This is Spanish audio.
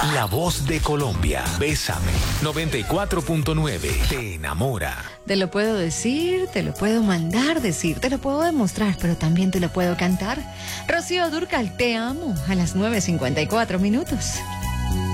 La voz de Colombia. Bésame. 94.9. Te enamora. Te lo puedo decir, te lo puedo mandar decir, te lo puedo demostrar, pero también te lo puedo cantar. Rocío Dúrcal, te amo, a las 9:54.